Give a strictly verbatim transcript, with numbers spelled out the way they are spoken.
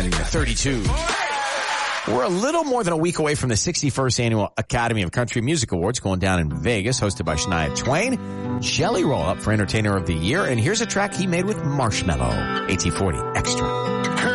nine thirty-two. We're a little more than a week away from the sixty-first Annual Academy of Country Music Awards going down in Vegas, hosted by Shania Twain. Jelly Roll up for Entertainer of the Year, and here's a track he made with Marshmello. eighteen forty Extra.